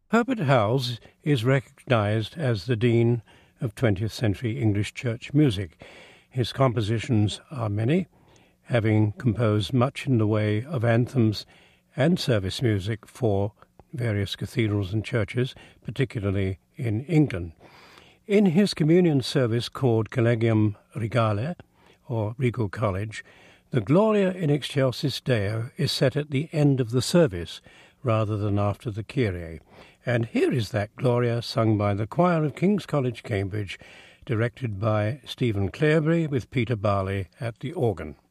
Herbert Howells is recognized as the Dean of 20th century English church music. His compositions are many, having composed much in the way of anthems and service music for various cathedrals and churches, particularly in England. In his communion service called Collegium Regale, or Regal College, the Gloria in Excelsis Deo is set at the end of the service rather than after the Kyrie. And here is that Gloria sung by the choir of King's College, Cambridge, directed by Stephen Clarebury with Peter Barley at the organ.